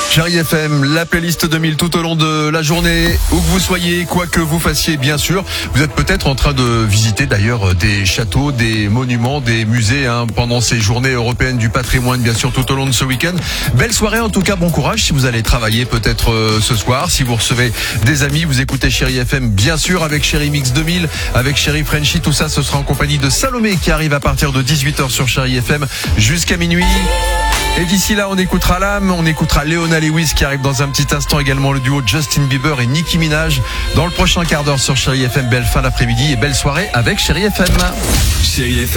Chérie FM, la playlist 2000 tout au long de la journée, où que vous soyez, quoi que vous fassiez, bien sûr. Vous êtes peut-être en train de visiter d'ailleurs des châteaux, des monuments, des musées pendant ces journées européennes du patrimoine, bien sûr, tout au long de ce week-end. Belle soirée en tout cas, bon courage si vous allez travailler peut-être ce soir. Si vous recevez des amis, vous écoutez Chérie FM, bien sûr, avec Chérie Mix 2000, avec Chérie Frenchy, tout ça, ce sera en compagnie de Salomé qui arrive à partir de 18h sur Chérie FM jusqu'à minuit. Et d'ici là, on écoutera l'âme, on écoutera Leona Lewis qui arrive dans un petit instant, également le duo Justin Bieber et Nicki Minaj. Dans le prochain quart d'heure sur Chérie FM, belle fin d'après-midi et belle soirée avec Chérie FM. Chérie FM.